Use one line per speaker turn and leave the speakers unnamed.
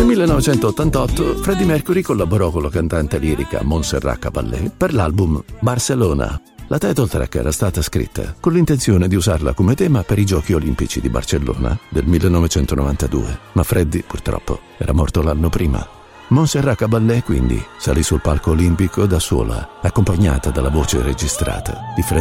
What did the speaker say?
1988 Freddie Mercury collaborò con la cantante lirica Montserrat Caballé per l'album Barcelona. La title track era stata scritta con l'intenzione di usarla come tema per i Giochi Olimpici di Barcellona del 1992, ma Freddie purtroppo era morto l'anno prima. Montserrat Caballé quindi salì sul palco olimpico da sola, accompagnata dalla voce registrata di Freddie